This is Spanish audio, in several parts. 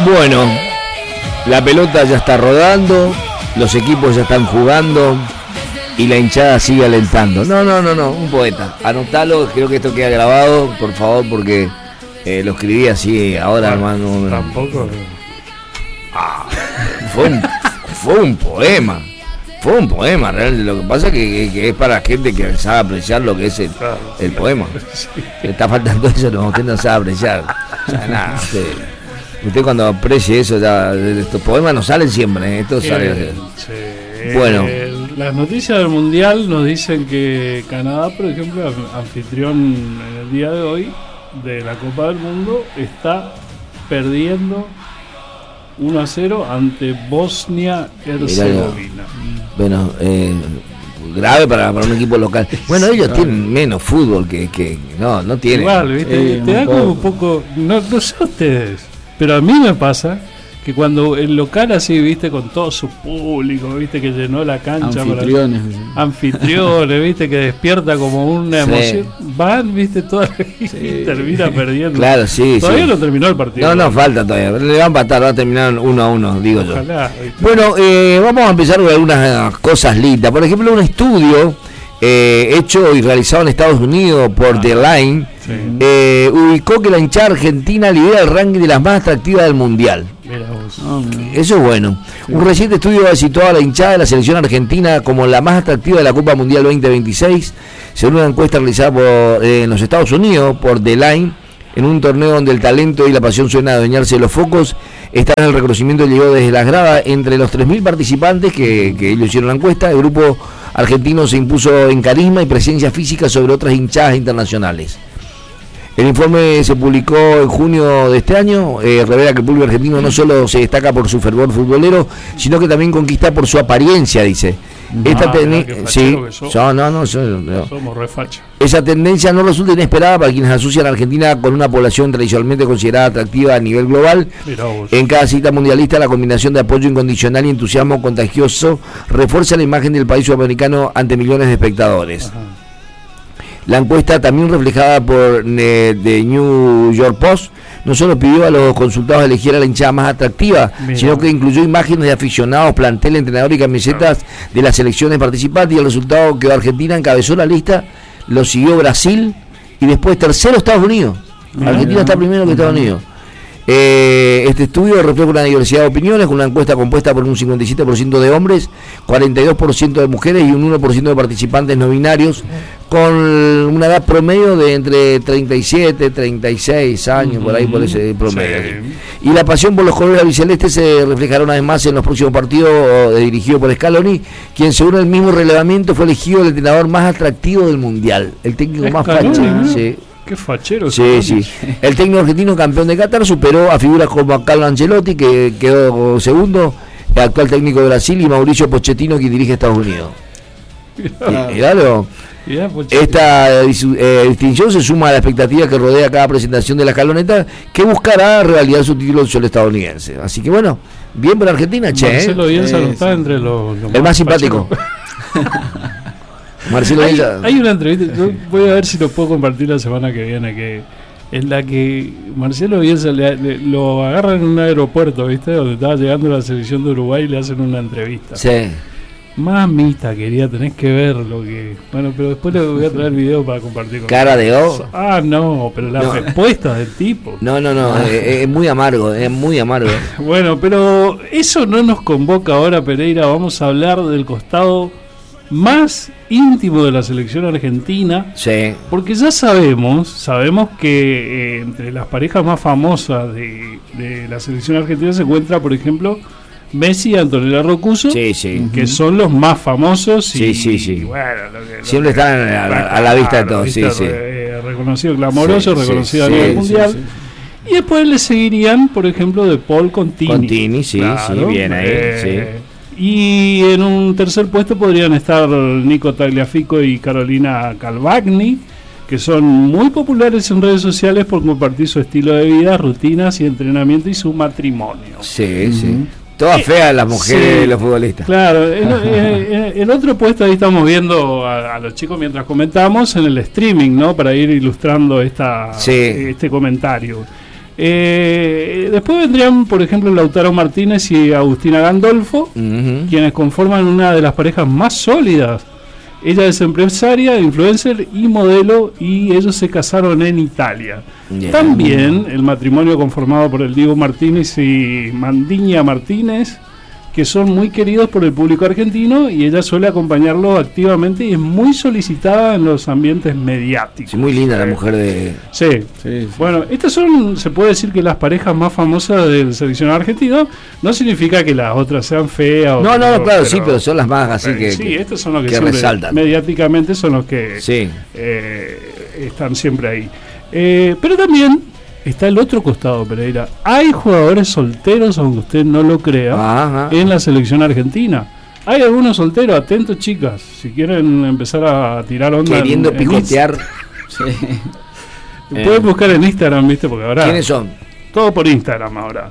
Bueno, la pelota ya está rodando, los equipos ya están jugando y la hinchada sigue alentando. No, un poeta. Anotalo, creo que esto queda grabado, por favor, porque lo escribí así ahora, hermano. Tampoco. Fue un poema. Fue un poema, realmente. Lo que pasa es que es para gente que sabe apreciar lo que es el poema. Sí. Está faltando eso, no, usted no sabe apreciar. O sea, nada, usted cuando aprecie eso, ya, estos poemas no salen siempre, esto sale. Sí. Bueno. Las noticias del Mundial nos dicen que Canadá, por ejemplo, anfitrión en el día de hoy de la Copa del Mundo, está perdiendo 1-0 ante Bosnia-Herzegovina. Bueno, grave para un equipo local. Bueno, ellos tienen menos fútbol que no tienen. Igual, ¿viste? Te da como un poco, no sé ustedes, pero a mí me pasa que cuando el local así, viste, con todo su público, viste, que llenó la cancha, anfitriones, viste, que despierta como una emoción, van, viste, toda y termina perdiendo. Claro, todavía no terminó el partido. No falta todavía, le va a empatar, va a terminar 1-1, digo. Ojalá, yo. Bueno, vamos a empezar con algunas cosas lindas. Por ejemplo, un estudio hecho y realizado en Estados Unidos por The Line, ubicó que la hinchada argentina lidera el ranking de las más atractivas del Mundial. Eso es bueno. Un reciente estudio ha situado a la hinchada de la selección argentina como la más atractiva de la Copa Mundial 2026, según una encuesta realizada en los Estados Unidos por The Line, en un torneo donde el talento y la pasión suelen adueñarse de los focos. Está en el reconocimiento que llegó desde las gradas. Entre los 3.000 participantes que ellos hicieron la encuesta, el grupo argentino se impuso en carisma y presencia física sobre otras hinchadas internacionales. El informe se publicó en junio de este año, revela que el público argentino no solo se destaca por su fervor futbolero, sino que también conquista por su apariencia, dice. Somos refachos. Esa tendencia no resulta inesperada para quienes asocian a Argentina con una población tradicionalmente considerada atractiva a nivel global. En cada cita mundialista, la combinación de apoyo incondicional y entusiasmo contagioso refuerza la imagen del país sudamericano ante millones de espectadores. Ajá. La encuesta, también reflejada por The New York Post, no solo pidió a los consultados elegir a la hinchada más atractiva, sino que incluyó imágenes de aficionados, plantel, entrenadores y camisetas de las selecciones participantes, y el resultado quedó: Argentina encabezó la lista, lo siguió Brasil y después tercero Estados Unidos. Argentina está primero que Estados Unidos. Este estudio refleja una diversidad de opiniones, con una encuesta compuesta por un 57% de hombres, 42% de mujeres y un 1% de participantes no binarios, con una edad promedio de entre 37 y 36 años, por ahí, por ese promedio. Y la pasión por los colores albicelestes se reflejará una vez más en los próximos partidos dirigidos por Scaloni, quien, según el mismo relevamiento, fue elegido el entrenador más atractivo del Mundial, el técnico más facho. Qué fachero. Sí. El técnico argentino, campeón de Qatar, superó a figuras como Carlo Ancelotti, que quedó segundo, el actual técnico de Brasil, y Mauricio Pochettino, que dirige Estados Unidos. Esta distinción se suma a la expectativa que rodea cada presentación de la escaloneta, que buscará revalidar su título del estadounidense. Así que bueno, bien por Argentina, Marcelo Bielsa no está entre los el más simpático. Marcelo hay una entrevista, yo voy a ver si lo puedo compartir la semana que viene, en la que Marcelo Bielsa lo agarran en un aeropuerto, ¿viste? Donde estaba llegando la selección de Uruguay, y le hacen una entrevista. Sí. Mamita querida, tenés que ver lo que... Bueno, pero después le voy a traer video para compartir con cara de O. No, pero la respuesta del tipo. No, es muy amargo, Bueno, pero eso no nos convoca ahora, Pereira. Vamos a hablar del costado más íntimo de la selección argentina, porque ya sabemos que entre las parejas más famosas de la selección argentina se encuentra, por ejemplo, Messi y Antonella Roccuzzo, que son los más famosos y bueno, siempre están a la vista de todos, reconocido, clamoroso, reconocido a nivel mundial. Y después le seguirían, por ejemplo, De Paul con Tini, bien ahí, Y en un tercer puesto podrían estar Nico Tagliafico y Carolina Calvagni, que son muy populares en redes sociales por compartir su estilo de vida, rutinas y entrenamiento y su matrimonio. Todas feas las mujeres y los futbolistas. Claro, en otro puesto ahí estamos viendo a los chicos mientras comentamos en el streaming, ¿no? Para ir ilustrando este comentario. Después vendrían, por ejemplo, Lautaro Martínez y Agustina Gandolfo, quienes conforman una de las parejas más sólidas. Ella es empresaria, influencer y modelo, y ellos se casaron en Italia. También el matrimonio conformado por el Diego Martínez y Mandiña Martínez, que son muy queridos por el público argentino, y ella suele acompañarlo activamente y es muy solicitada en los ambientes mediáticos. Sí, muy linda la mujer de... Sí. Bueno, estas son, se puede decir que las parejas más famosas del seleccionado argentino. No significa que las otras sean feas. No, claro, sí, pero son las más así que... Sí, estos son los que resaltan. Mediáticamente son los que están siempre ahí. Pero también... está el otro costado, Pereira. Hay jugadores solteros, aunque usted no lo crea, en la selección argentina. Hay algunos solteros, atentos chicas, si quieren empezar a tirar onda. Queriendo picotear. Pueden buscar en Instagram, ¿viste? Porque ahora... ¿Quiénes son? Todo por Instagram ahora.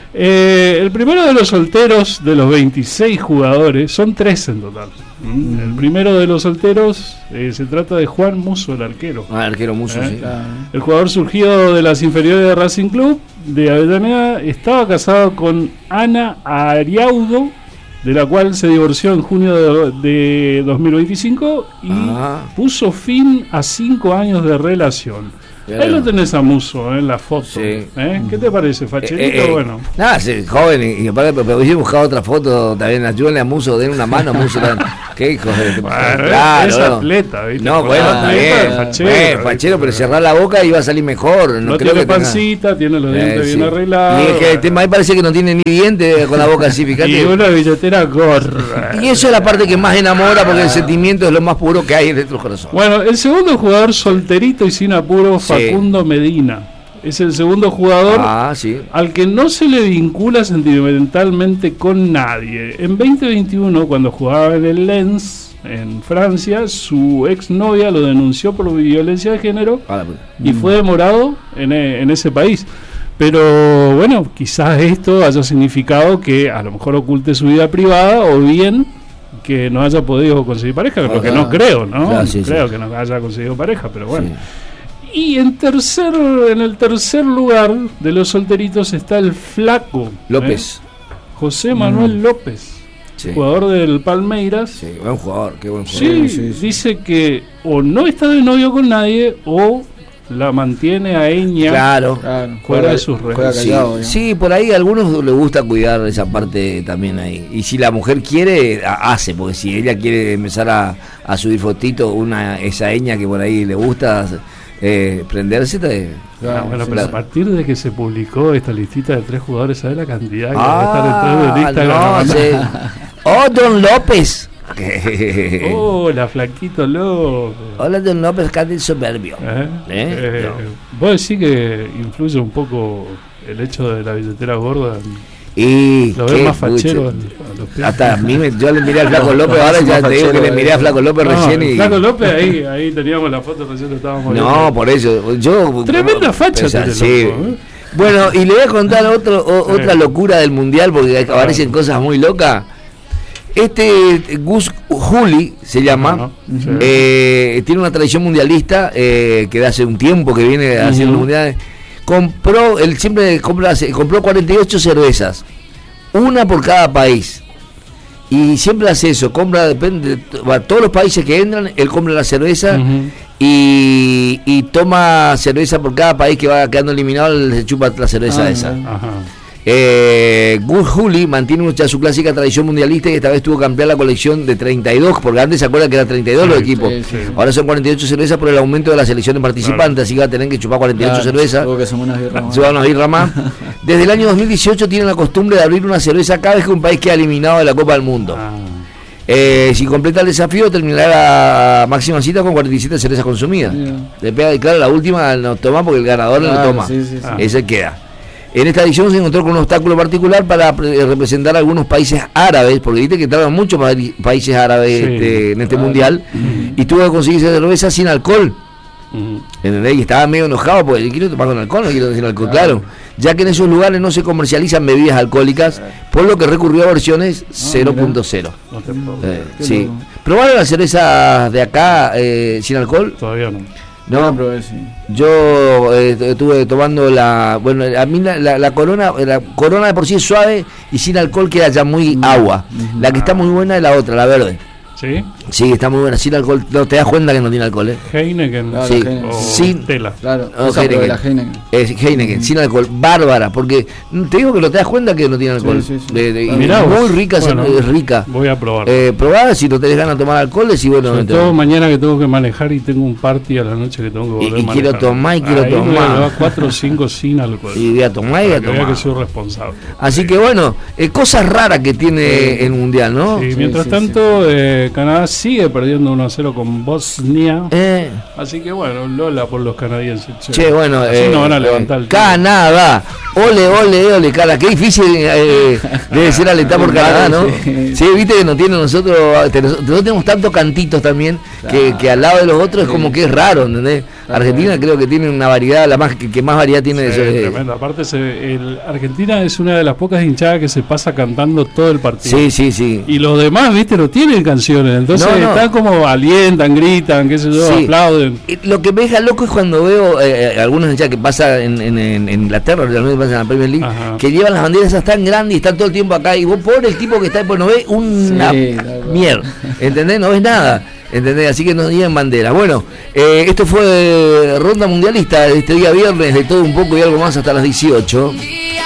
El primero de los solteros, de los 26 jugadores, son 3 en total. El primero de los solteros se trata de Juan Musso, el arquero. El arquero Musso, sí. El jugador surgido de las inferiores de Racing Club de Avellaneda estaba casado con Ana Ariaudo, de la cual se divorció en junio de 2025 y puso fin a 5 años de relación. Ahí lo tenés a Musso en la foto. Sí. ¿Qué te parece, Facherito? Bueno. Nada, joven, y aparte, pero yo he buscado otra foto también. Ayúdenle a Musso, den una mano a Musso. ¿Qué hijo de.? Claro, es atleta, ¿viste? No, bueno, está bien. Fachero, pero cerrar la boca y va a salir mejor. No creo tiene que pancita, tiene los dientes bien arreglados. Y es que el tema ahí parece que no tiene ni dientes con la boca así, fíjate. Y una billetera gorra. Y eso es la parte que más enamora, porque el sentimiento es lo más puro que hay dentro del corazón. Bueno, el segundo jugador solterito y sin apuro, Facundo Medina. Es el segundo jugador al que no se le vincula sentimentalmente con nadie. En 2021, cuando jugaba en el Lens, en Francia, su exnovia lo denunció por violencia de género y fue demorado en ese país. Pero bueno, quizás esto haya significado que a lo mejor oculte su vida privada, o bien que no haya podido conseguir pareja, lo que no creo, ¿no? Creo que no haya conseguido pareja, pero bueno. Y en el tercer lugar de los solteritos está el flaco López, José Manuel López, jugador del Palmeiras. Sí, buen jugador, qué buen jugador. Sí, dice que o no está de novio con nadie o la mantiene a Eña fuera de sus redes. Sí, por ahí a algunos les gusta cuidar esa parte también ahí. Y si la mujer quiere, hace, porque si ella quiere empezar a subir fotitos, esa Eña que por ahí le gusta prenderse. Bueno, pero a partir de que se publicó esta listita de 3 jugadores, ¿sabes la cantidad que va a estar detrás de Instagram? Don López. Hola, Flaquito López. Hola, Don López, acá del soberbio. ¿Vos decís que influye un poco el hecho de la billetera gorda? Y lo ves más fachero hasta a mí yo le miré al Flaco López, ahora ya te digo que le miré a Flaco López recién y... Flaco López, ahí teníamos la foto, recién lo estábamos viendo. No, por eso yo tremenda facha Bueno, y le voy a contar otra locura del mundial, porque aparecen cosas muy locas. Gus Juli se llama, tiene una tradición mundialista que de hace un tiempo que viene haciendo los mundiales. Compró 48 cervezas, una por cada país, y siempre hace eso, depende de todos los países que entran, él compra la cerveza y toma cerveza por cada país que va quedando eliminado, se chupa la cerveza esa. Gus Juli mantiene ya su clásica tradición mundialista y esta vez tuvo que ampliar la colección de 32, porque antes se acuerdan que eran 32 los equipos, ahora son 48 cervezas por el aumento de la selección de participantes, así que va a tener que chupar 48 cervezas, se van a birras más. Desde el año 2018 tienen la costumbre de abrir una cerveza cada vez que un país queda eliminado de la Copa del Mundo. Si completa el desafío terminará la máxima cita con 47 cervezas consumidas. Le pega, y claro, la última no toma porque el ganador no lo toma, ese queda. En esta edición se encontró con un obstáculo particular para representar a algunos países árabes, porque viste que traban muchos países árabes en este mundial, y tuvo que conseguirse cerveza sin alcohol. ¿Entendés? Y estaba medio enojado porque yo quiero tomar con alcohol, no quiero sin alcohol, claro, ya que en esos lugares no se comercializan bebidas alcohólicas, por lo que recurrió a versiones 0.0. ¿Probaron las cervezas de acá sin alcohol? Todavía no. No, probé, sí. Yo estuve tomando bueno, a mí la Corona de por sí es suave y sin alcohol queda ya muy agua. La que está muy buena es la otra, la verde. ¿Sí? Sí, está muy buena, sin alcohol. No te das cuenta que no tiene alcohol, Heineken. Claro, sí, sin Tela. Claro, Heineken. Heineken, sin alcohol, bárbara, porque te digo que no te das cuenta que no tiene alcohol. Sí. Mirá, muy rica, bueno, es rica. Voy a probar. Probá, si no tenés ganas de tomar alcohol, y bueno. Sobre todo mañana que tengo que manejar y tengo un party a la noche que tengo que volver a manejar. Quiero tomar. Me va 4 o 5 sin alcohol. Y voy a tomar. Que soy responsable. Así que bueno, cosas raras que tiene el Mundial, ¿no? Sí, mientras tanto, Canadá sigue perdiendo 1-0 con Bosnia. Así que bueno, Lola por los canadienses. Che, bueno, no van a levantar el Canadá. Ole, cara. Qué difícil debe ser alentar por Canadá, ¿no? Sí, viste que no tiene nosotros tenemos tantos cantitos también que al lado de los otros es como que es raro, ¿entendés? Argentina creo que tiene una variedad, que más variedad tiene de eso. Tremendo. Aparte, Argentina es una de las pocas hinchadas que se pasa cantando todo el partido. Sí. Y los demás, viste, no tienen canciones. Entonces están como alientan, gritan, qué sé yo, aplauden. Lo que me deja loco es cuando veo algunos hinchadas que pasa en Inglaterra, realmente pasa en la Premier League, que llevan las banderas esas tan grandes y están todo el tiempo acá. Y vos, pobre el tipo que está, pues no ves una mierda. ¿Entendés? No ves nada. ¿Entendés? Así que nos llevan bandera. Bueno, esto fue Ronda Mundialista de este día viernes, de todo un poco y algo más hasta las 18.